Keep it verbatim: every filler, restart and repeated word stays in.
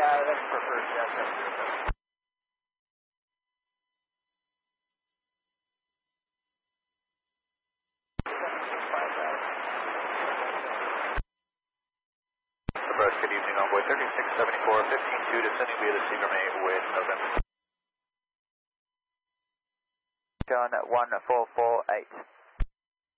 Yeah, that's preferred, yeah, seven zero seven. Approach, good evening, Envoy thirty-six seventy-four, fifteen two, descending via the Seagram eight with November. John one four four eight.